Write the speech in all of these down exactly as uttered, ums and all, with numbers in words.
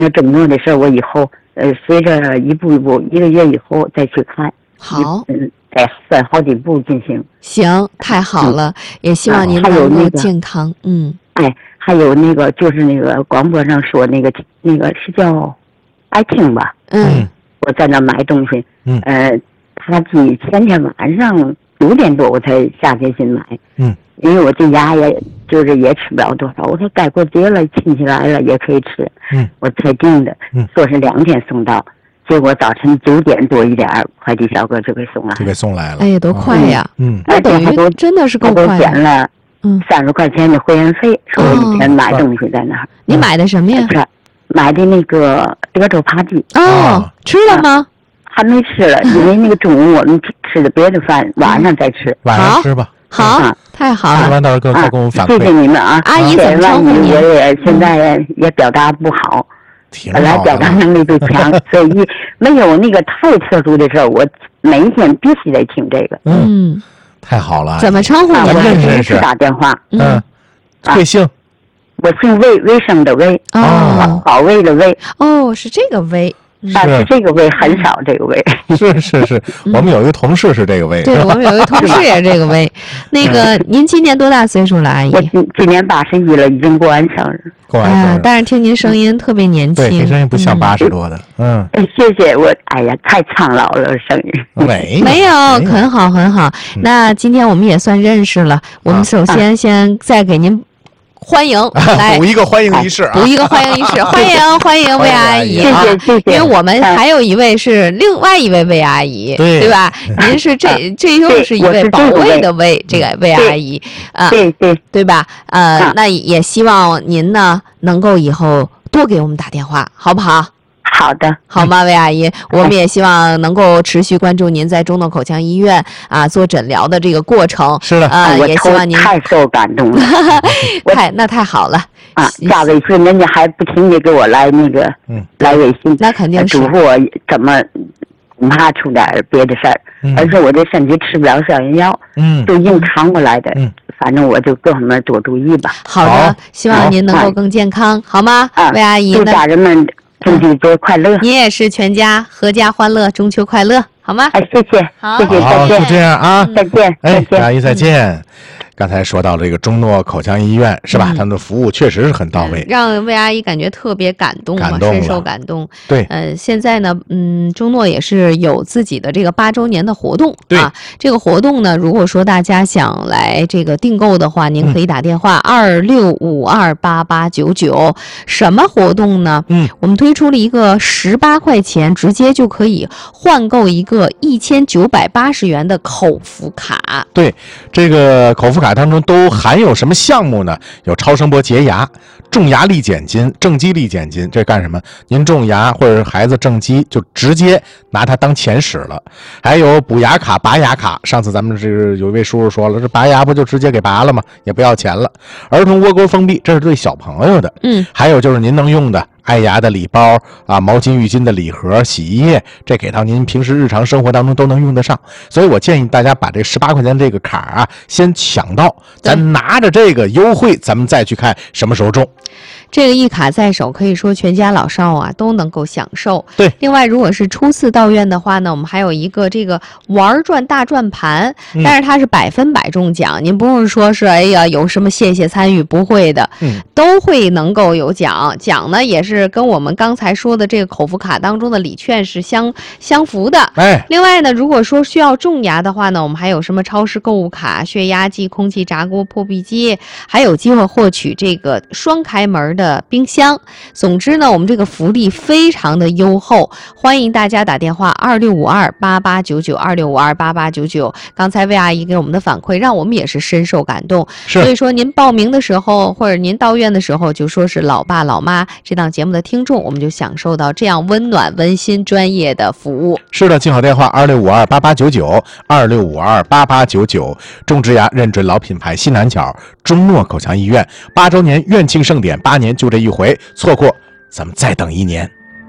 那中诺的事我以后呃随着一步一步，一个月以后再去看。 好， 嗯，再分好几步进行。 行，太好了，嗯、也希望您能够健康。嗯， 哎，还有那个就是那个广播上说那个那个是叫爱听吧？ 嗯， 我在那买东西， 嗯， 呃，他今前天晚上九点多我才下决心买， 嗯， 因为我这牙也就是也吃不了多少，我说该过节了，亲戚来了也可以吃， 嗯， 我才定的， 嗯， 说是两天送到。结果早晨九点多一点，快递小哥就给送来， 就给送来了。 哎呀，多快呀！ 嗯， 那等于真的是够快的。 他都减了，嗯，三十块钱的会员费，说我以前买东西在那儿。 你买的什么呀？ 买的那个德州扒鸡。 哦，吃了吗？ 还没吃了，因为那个中午我们吃的别的饭，晚上再吃。 晚上吃吧。 好，太好了。 吃完到时候再跟我们反馈。 谢谢你们啊， 阿姨怎么称呼你？ 我也现在也表达不好。本来表达能力就强，所以没有那个太特殊的事儿，我每一天必须得听这个。 嗯，太好了。 怎么称呼你？ 我认识认识。 打电话。 嗯，贵姓？ 我姓魏，卫生的魏。 哦， 保卫的卫。 哦，是这个魏。 但是这个魏很少，这个魏。 是是是，我们有一个同事是这个魏。 对，我们有一个同事也是这个魏。那个，您今年多大岁数了，阿姨？ 我今今年八十一了，已经过完生日。 过完生日。 但是听您声音特别年轻。 对，声音不像八十多的。嗯。 谢谢我，哎呀，太苍老了，声音。 没没有，很好很好。那今天我们也算认识了。我们首先先再给您。欢迎，来补一个欢迎仪式啊！ 补一个欢迎仪式，欢迎欢迎魏阿姨啊！ 谢谢谢谢。 因为我们还有一位是另外一位魏阿姨， 对对吧？您是这这又是一位保卫的魏这个魏阿姨啊， 对对对吧？呃，那也希望您呢能够以后多给我们打电话，好不好？ 好的， 好吗，魏阿姨？我们也希望能够持续关注您在中诺口腔医院啊做诊疗的这个过程。 是的， 啊，也希望您太受感动了， 太那太好了啊！加微信，人家还不停的给我来那个， 嗯， 来微信， 那肯定是嘱咐我怎么，恐怕出点别的事儿，而且我这身体吃不了消炎药， 嗯， 都硬扛过来的， 嗯， 反正我就各方面多注意吧。 好的，希望您能够更健康，好吗？魏阿姨， 祝家人们中秋节快乐！ 你也是全家阖家欢乐，中秋快乐，好吗？ 哎，谢谢， 好， 谢谢，再见， 就这样啊， 再见， 哎， 再见， 阿姨再见。刚才说到了这个中诺口腔医院是吧？ 嗯、 他们的服务确实是很到位， 嗯、让魏阿姨感觉特别感动嘛，深受感动。 对， 呃，现在呢，嗯，中诺也是有自己的这个八周年的活动啊。这个活动呢，如果说大家想来这个订购的话，您可以打电话二六五二八八九九。什么活动呢？ 嗯， 我们推出了一个十八块钱直接就可以换购一个一千九百八十元的口服卡。 对，这个口服卡当中都含有什么项目呢？有超声波洁牙、种牙力减筋、正畸力减筋，这干什么？您种牙或者是孩子正畸，就直接拿它当钱使了。还有补牙卡、拔牙卡，上次咱们这个有一位叔叔说了，这拔牙不就直接给拔了吗？也不要钱了。儿童窝沟封闭，这是对小朋友的。 嗯， 还有就是您能用的爱牙的礼包啊，毛巾、浴巾的礼盒、洗衣液，这给到您平时日常生活当中都能用得上。所以我建议大家把这十八块钱这个卡啊先抢到，咱拿着这个优惠，咱们再去看什么时候中。 这个一卡在手，可以说全家老少啊都能够享受。 对， 另外如果是初次到院的话呢，我们还有一个这个玩转大转盘， 嗯、 但是它是百分百中奖，您不用说是哎呀有什么谢谢参与，不会的， 嗯， 都会能够有奖。奖呢也是跟我们刚才说的这个口服卡当中的礼券是相相符的。 哎， 另外呢，如果说需要种牙的话呢，我们还有什么超市购物卡、血压计、空气炸锅、破壁机，还有机会获取这个双开门的的冰箱。总之呢，我们这个福利非常的优厚，欢迎大家打电话二六五二八八九九二六五二八八九九。刚才魏阿姨给我们的反馈，让我们也是深受感动。所以说，您报名的时候或者您到院的时候，就说是老爸老妈这档节目的听众，我们就享受到这样温暖、温馨、专业的服务。 是的，记好电话二六五二八八九九二六五二八八九九。种植牙认准老品牌西南角中诺口腔医院八周年院庆盛典，八年就这一回，错过咱们再等一年。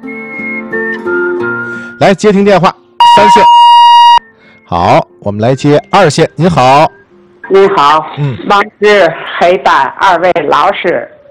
来接听电话，三线。好，我们来接二线。您好。 您好， 嗯， 王师黑班二位老师，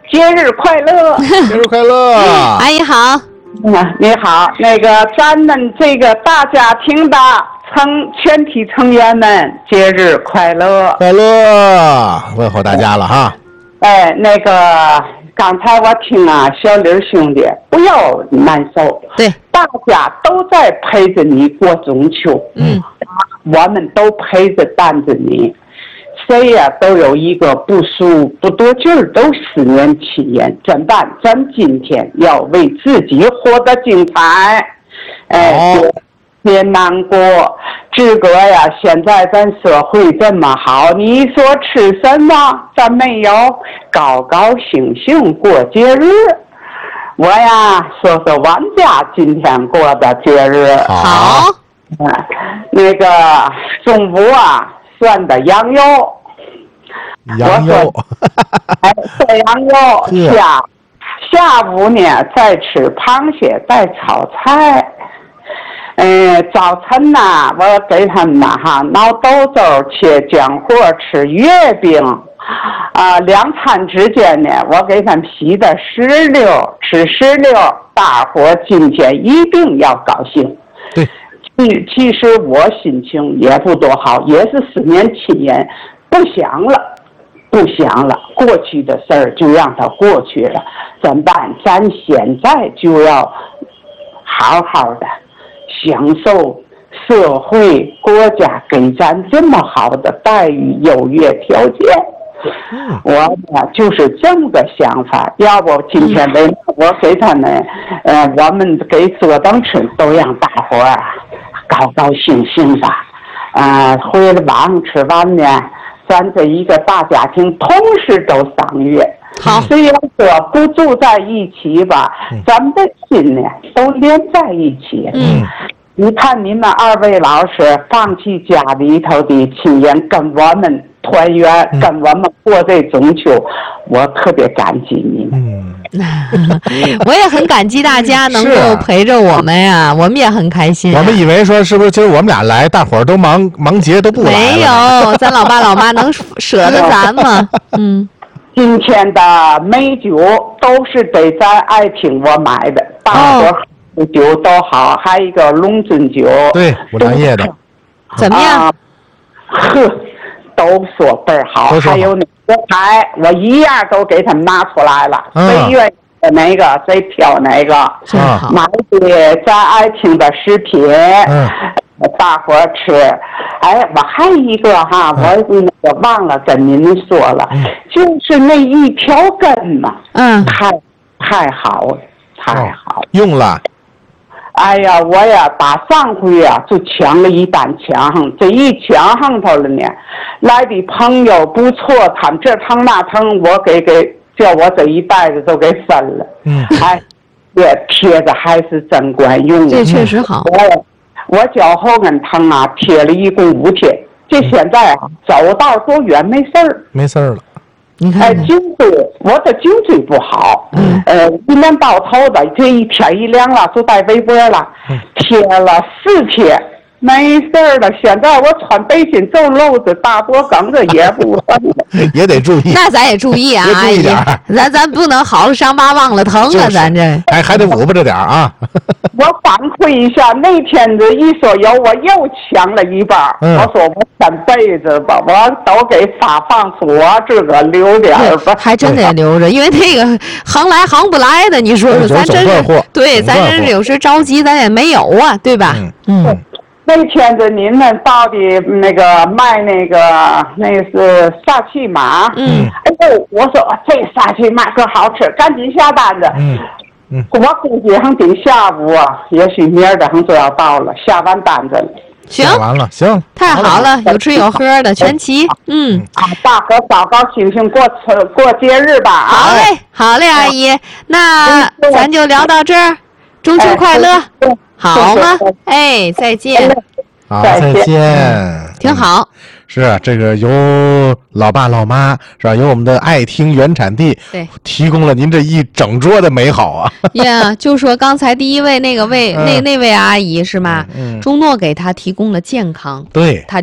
节日快乐！ 节日快乐！ 阿姨好。 你好，那个咱们这个大家庭的成全体成员们，节日快乐！ 快乐！问候大家了哈。 哎，那个刚才我听啊，小李兄弟，不要难受。 对， 大家都在陪着你过中秋。 嗯， 我们都陪着担着你。谁呀、啊、都有一个不舒不多劲儿，都思念亲人，怎办？咱今天要为自己活得精彩，哎，别别难过。志哥呀，现在咱社会这么好，你说吃什么？咱没有，高高兴兴过节日。我呀，说说俺家今天过的节日。 好， 嗯，那个中午啊，涮的羊肉。 羊肉， 哎，涮羊肉。下下午呢，再吃螃蟹，再炒菜。嗯，早晨呐，我给他们呐哈熬豆粥，切姜货，吃月饼。啊，两餐之间呢，我给他们洗的石榴，吃石榴。大伙今天一定要高兴。 对， 其其实我心情也不多好，也是思念亲人，不想了。不想了，过去的事儿就让它过去了，怎么办？咱现在就要好好的享受社会国家给咱这么好的待遇、优越条件。我呢就是这么个想法，要不今天为我给他们，呃，我们给坐等吃，都让大伙儿啊高高兴兴的，啊、呃，回了晚上吃完呢。咱这一个大家庭同时都赏月， 好， 虽然说不住在一起吧，嗯、咱们的心呢都连在一起。 嗯， 你看你们二位老师放弃家里头的亲人，跟我们团圆，嗯、跟我们过这中秋，我特别感激你们。 嗯。 我也很感激大家能够陪着我们呀、啊，我们也很开心、啊。 我们以为说是不是今儿我们俩来，大伙儿都忙忙节都不来了？ 没有，咱老爸老妈能舍得咱吗？嗯。 今天的美酒都是给咱爱听我买的，大伙儿酒都好，还有一个龙尊酒， 对，五粮液的， 怎么样？ 呵、啊，都说倍儿好，还有那。牌我一样都给他们拿出来了，嗯、谁愿意的哪个谁挑哪个， 嗯、 买的咱爱听的食品，嗯、大伙儿吃。哎，我还有一个哈，嗯、我那个忘了跟您说了，嗯、就是那一条根嘛， 嗯， 太太好了，太好了， 哦、用了。 哎呀，我呀，打上回呀就抢了一单抢上，这一抢上头了呢，来的朋友不错，他们这趟那趟，我给给叫我这一袋子都给分了。嗯，哎，这贴着还是真管用。 这确实好。 我我脚后跟疼啊，贴了一共五天，这现在啊走道多远没事儿。 没事儿了。 你看， 哎，颈椎，我的颈椎不好，嗯，呃，一年到头的，这一天一凉了，就带围脖了，嗯、贴了四天，没事儿了。现在我穿背心皱漏子，大脖梗子也不疼也得注意。 那咱也注意啊， 注意点儿， 咱咱不能好了伤疤忘了疼啊，就是、咱这还还得捂巴着点啊。 我反馈一下，那天子一说有，我又抢了一包。嗯、我说我三辈子吧，我都给发放出我这个留点吧。 还真得留着，因为那个行来行不来的，你说说，咱真是对，咱真是有时着急，咱也没有啊，对吧？ 嗯。嗯那天子您们到底那个卖那个那是萨琪玛，嗯，哎呦，我说这萨琪玛可好吃，赶紧下单子。嗯嗯，我估计还得下午啊，也许明儿的还就要到了，下完单子了。 行， 完了，行， 太好了，有吃有喝的，全齐。嗯， 啊，大伙高高兴兴过过节日吧。 好嘞，好嘞，阿姨，那咱就聊到这儿，中秋快乐。好吗？哎，再见。 好，再见。 挺好。 是啊，这个由老爸老妈是吧？由我们的爱听原产地对提供了您这一整桌的美好啊。 呀， yeah, 就说刚才第一位那个位、嗯、那那位阿姨是吗？嗯，钟诺给他提供了健康， 对， 他就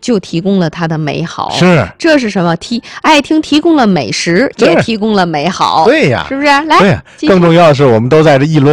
就提供了它的美好。 是， 这是什么？提爱听提供了美食，也提供了美好。 对呀， 是不是？来， 对呀，更重要的是，我们都在这一轮